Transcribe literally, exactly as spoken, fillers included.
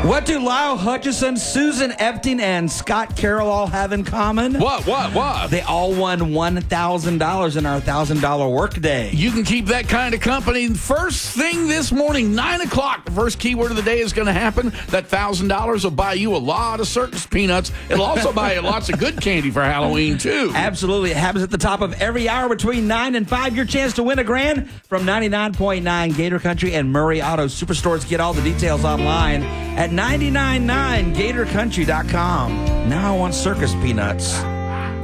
What do Lyle Hutchison, Susan Epting, and Scott Carroll all have in common? What, what, what? They all won one thousand dollars in our one thousand dollars workday. You can keep that kind of company. First thing this morning, nine o'clock, the first keyword of the day is going to happen. That one thousand dollars will buy you a lot of circus peanuts. It'll also buy you lots of good candy for Halloween, too. Absolutely. It happens at the top of every hour between nine and five. Your chance to win a grand from ninety-nine point nine Gator Country and Murray Auto Superstores. Get all the details online at nine nine nine gator country dot com. Now I want circus peanuts.